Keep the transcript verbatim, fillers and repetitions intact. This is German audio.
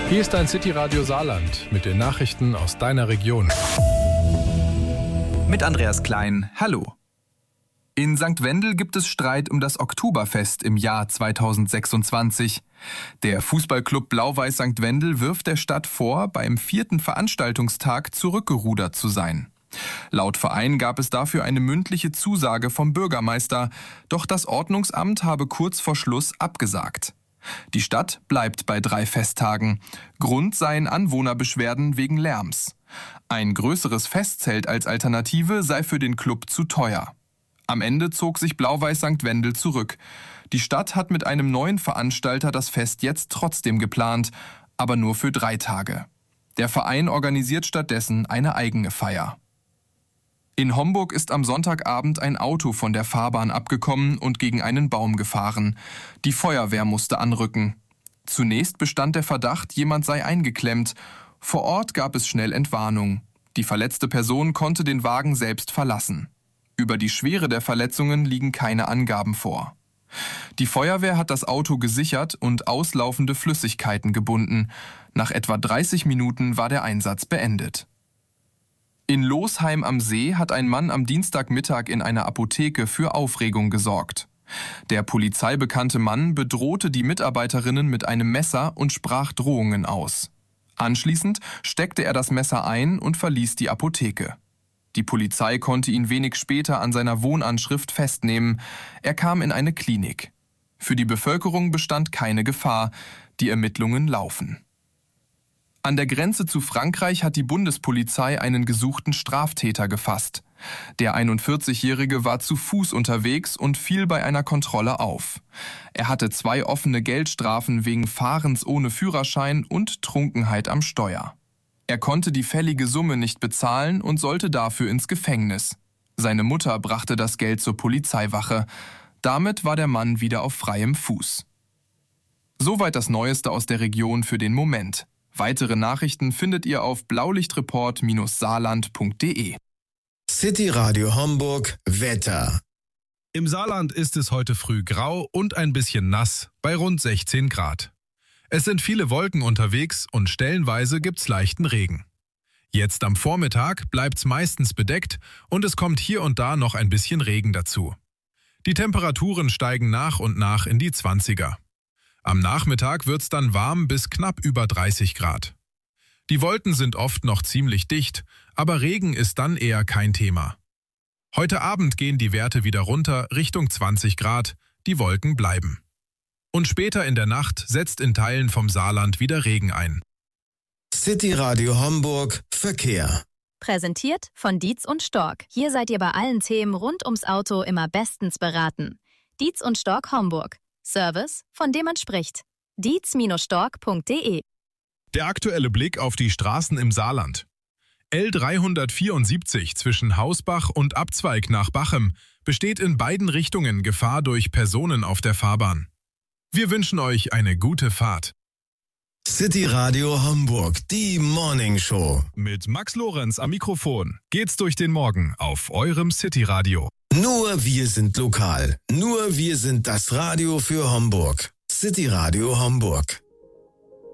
Hier ist dein City-Radio Saarland mit den Nachrichten aus deiner Region. Mit Andreas Klein, hallo. In Sankt Wendel gibt es Streit um das Oktoberfest im Jahr zweitausendsechsundzwanzig. Der Fußballclub Blau-Weiß Sankt Wendel wirft der Stadt vor, beim vierten Veranstaltungstag zurückgerudert zu sein. Laut Verein gab es dafür eine mündliche Zusage vom Bürgermeister, doch das Ordnungsamt habe kurz vor Schluss abgesagt. Die Stadt bleibt bei drei Festtagen. Grund seien Anwohnerbeschwerden wegen Lärms. Ein größeres Festzelt als Alternative sei für den Club zu teuer. Am Ende zog sich Blau-Weiß Sankt Wendel zurück. Die Stadt hat mit einem neuen Veranstalter das Fest jetzt trotzdem geplant, aber nur für drei Tage. Der Verein organisiert stattdessen eine eigene Feier. In Homburg ist am Sonntagabend ein Auto von der Fahrbahn abgekommen und gegen einen Baum gefahren. Die Feuerwehr musste anrücken. Zunächst bestand der Verdacht, jemand sei eingeklemmt. Vor Ort gab es schnell Entwarnung. Die verletzte Person konnte den Wagen selbst verlassen. Über die Schwere der Verletzungen liegen keine Angaben vor. Die Feuerwehr hat das Auto gesichert und auslaufende Flüssigkeiten gebunden. Nach etwa dreißig Minuten war der Einsatz beendet. In Losheim am See hat ein Mann am Dienstagmittag in einer Apotheke für Aufregung gesorgt. Der polizeibekannte Mann bedrohte die Mitarbeiterinnen mit einem Messer und sprach Drohungen aus. Anschließend steckte er das Messer ein und verließ die Apotheke. Die Polizei konnte ihn wenig später an seiner Wohnanschrift festnehmen. Er kam in eine Klinik. Für die Bevölkerung bestand keine Gefahr. Die Ermittlungen laufen. An der Grenze zu Frankreich hat die Bundespolizei einen gesuchten Straftäter gefasst. Der einundvierzigjährige war zu Fuß unterwegs und fiel bei einer Kontrolle auf. Er hatte zwei offene Geldstrafen wegen Fahrens ohne Führerschein und Trunkenheit am Steuer. Er konnte die fällige Summe nicht bezahlen und sollte dafür ins Gefängnis. Seine Mutter brachte das Geld zur Polizeiwache. Damit war der Mann wieder auf freiem Fuß. Soweit das Neueste aus der Region für den Moment. Weitere Nachrichten findet ihr auf blaulichtreport saarland punkt de. City Radio Homburg Wetter. Im Saarland ist es heute früh grau und ein bisschen nass bei rund sechzehn Grad. Es sind viele Wolken unterwegs und stellenweise gibt's leichten Regen. Jetzt am Vormittag bleibt's meistens bedeckt und es kommt hier und da noch ein bisschen Regen dazu. Die Temperaturen steigen nach und nach in die zwanziger. Am Nachmittag wird's dann warm bis knapp über dreißig Grad. Die Wolken sind oft noch ziemlich dicht, aber Regen ist dann eher kein Thema. Heute Abend gehen die Werte wieder runter Richtung zwanzig Grad, die Wolken bleiben. Und später in der Nacht setzt in Teilen vom Saarland wieder Regen ein. City Radio Homburg Verkehr. Präsentiert von Dietz und Stork. Hier seid ihr bei allen Themen rund ums Auto immer bestens beraten. Dietz und Stork Homburg. Service, von dem man spricht. dietz Stork punkt de. Der aktuelle Blick auf die Straßen im Saarland. L dreihundertvierundsiebzig zwischen Hausbach und Abzweig nach Bachem besteht in beiden Richtungen Gefahr durch Personen auf der Fahrbahn. Wir wünschen euch eine gute Fahrt. City Radio Homburg, die Morning Show. Mit Max Lorenz am Mikrofon geht's durch den Morgen auf eurem City Radio. Nur wir sind lokal. Nur wir sind das Radio für Homburg. City Radio Homburg.